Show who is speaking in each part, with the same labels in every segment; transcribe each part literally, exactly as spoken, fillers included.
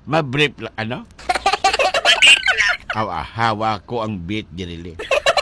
Speaker 1: Ma-brief lang, ano?
Speaker 2: Mag-brief lang.
Speaker 1: Awa, hawa ko ang beat, Jerili.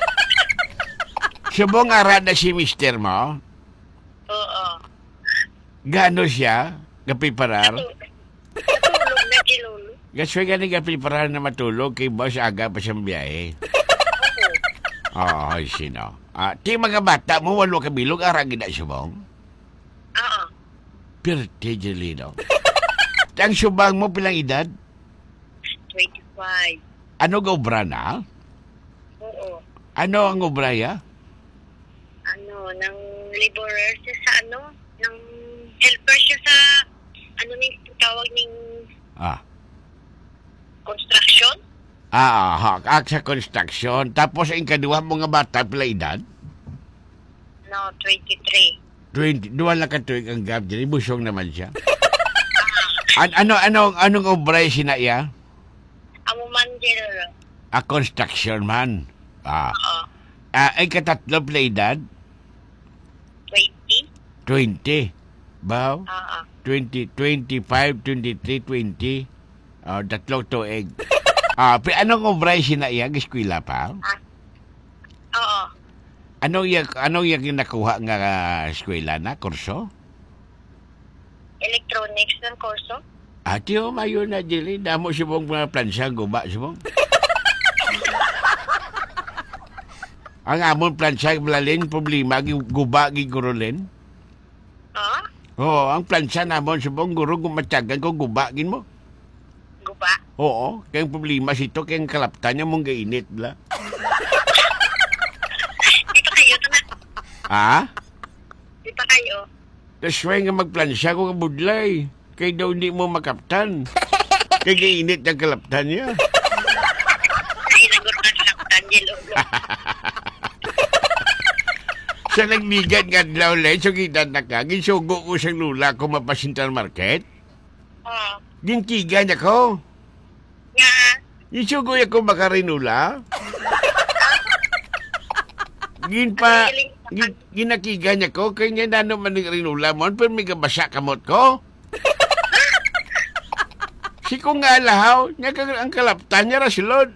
Speaker 1: Subong ara na si mister mo?
Speaker 2: Oo.
Speaker 1: Gano siya? Gapiparar?
Speaker 2: Natulog na ginulo.
Speaker 1: Gasway ka ni gapiparar na matulog kay boss aga pa siyang biyahe. Oo, ay sino. Ah, ti mga bata mo, walo kabilog, ara gina subong?
Speaker 2: Oo.
Speaker 1: Pirte, Jelino. Ang subang mo pilang edad?
Speaker 2: twenty-five.
Speaker 1: Ano ga obra na?
Speaker 2: Oo.
Speaker 1: Ano ang obra ya?
Speaker 2: Ano, nang laborer siya sa ano, nang helper siya sa, ano ning tawag ning
Speaker 1: Ah.
Speaker 2: construction?
Speaker 1: Ah, ha, ak sa construction. Tapos ang kadua mga bata pila edad?
Speaker 2: No, twenty-three.
Speaker 1: twenty, duwa lang katuig ang gap. Dili busong naman siya. An ano, ano, anong obra sinaya?
Speaker 2: Amo man gero.
Speaker 1: A construction man. Ah.
Speaker 2: Oo.
Speaker 1: Ah, ay katatlo pila edad?
Speaker 2: twenty?
Speaker 1: twenty. Baw?
Speaker 2: Oo.
Speaker 1: twenty, twenty-five, twenty-three, twenty. Ah, tatlong tuig. Ah, pi anong obra sinaya? Eskwela pa?
Speaker 2: Oo.
Speaker 1: Anong yak anong yak nakuha nga uh, eskwela na kurso?
Speaker 2: Electronics ng kurso?
Speaker 1: Ati o mayo na dili damo subong mga plansa guba subong. Ang amon plansa blalin problema gi guba gi gurulen.
Speaker 2: Oo.
Speaker 1: Oo, ang plansa namon subong guro gumatyagan ko guba gin mo.
Speaker 2: Guba?
Speaker 1: Oo, kay problema sito kay kalaptan niya mong gainit bla.
Speaker 2: Di pa kayo ito na.
Speaker 1: Ah?
Speaker 2: Di pa kayo.
Speaker 1: Kasway nga magplansya ko kabudlay. Kay daw hindi mo makaptan. Kay gainit ang kalaptan niya.
Speaker 2: Ay, nagur na sa kanjel ulo.
Speaker 1: Sa nagbigan nga daw lang, so kita na ka, ginsugo ko sa lula ko mapasintal market.
Speaker 2: Oo.
Speaker 1: Gintigan ako.
Speaker 2: Nga.
Speaker 1: Ginsugo ako makarinula. Gin pa, gin, ginakigan ako, kanya nano man ng rinula mo, pero may gabasa kamot ko. Si ko nga lahaw, niya ka ang kalaptan niya rasulod.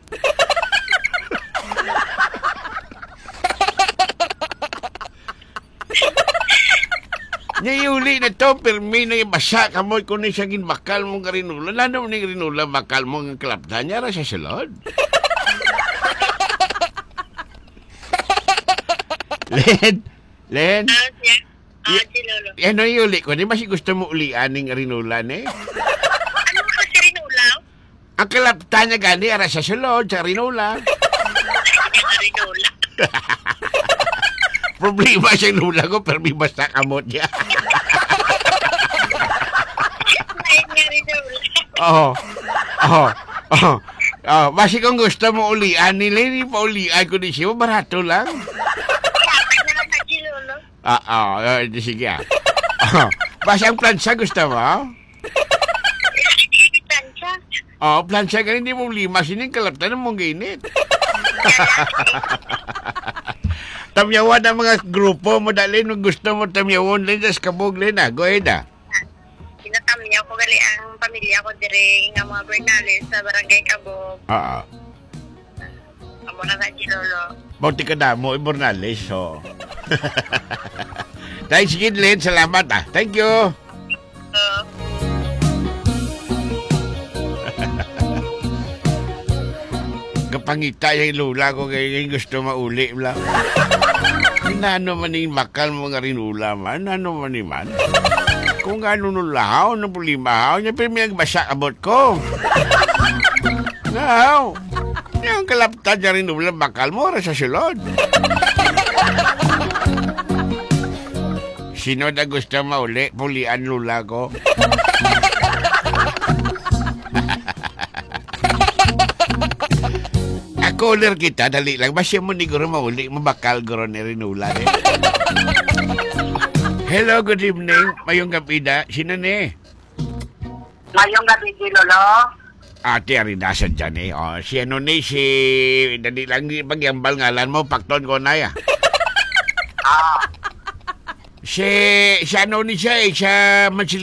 Speaker 1: Niya iuli na to, pero may na basa kamot ko ni siya ginbakal mong rinula. Lano mo ng rinula, bakal mo ang kalaptan niya rasulod. Len, Len.
Speaker 2: Ah, siya. Ah, si Lolo.
Speaker 1: Ano yung uli ko? Di ba si gusto mo ulian ng rinulan eh?
Speaker 2: Ano ka si Rinulaw?
Speaker 1: Ang kalaptan niya gani, ara sa sulod, sa rinula.
Speaker 2: Ay, nga Rinula.
Speaker 1: Problema siya lula ko, pero may basta kamot niya.
Speaker 2: Ay, nga Rinula.
Speaker 1: Oo. Oo. Oo. Oh, basi kung gusto mo ulian nila, hindi pa ulian ko din siya, barato lang.
Speaker 2: Kapag na lang na si Lolo.
Speaker 1: Ah, ah, uh, sige ah. Oh, basi ang plansa gusto mo?
Speaker 2: Kaya hindi tansya.
Speaker 1: Oh, plansa ka hindi mo lima, sining kalaptan ng mong ginit. Tamyawan ang mga grupo mo dalin, kung gusto mo tamyawan din, tas kabog din ah. Go ahead ah.
Speaker 2: Sinatamya ko gali ang pamilya ko dire nga mga Bernales sa Barangay Cabog.
Speaker 1: Oo.
Speaker 2: Amo na na si Lolo.
Speaker 1: Bauti ka na mo, Ibornales, so. Thanks, Gidlin. Salamat, ah. Thank you.
Speaker 2: Uh,
Speaker 1: Kapangita yung lula ko kaya gusto mauli lang. Nano man yung makal mo nga rin ula man. Nano man yung man. Kung ano nulahaw, ano pulimahaw, niya pero may nagbasa abot ko. Nahaw. Yung kalaptan niya rin ula, bakal mo, ra sa sulod. Sino na gusto mauli, pulian lula ko. Caller kita, dali lang. Masya mo ni guro mauli, mabakal guro ni Rinula. Eh. Hello, good evening. Mayong gabi na. Sino ni?
Speaker 2: Mayong gabi si Lolo.
Speaker 1: Ate, arinasan dyan eh. Oh, si ano ni, si... Dali lang, pagyambal ngalan mo, pakton ko na ya.
Speaker 2: Ah.
Speaker 1: Si... Si ano ni siya eh, sa Mansili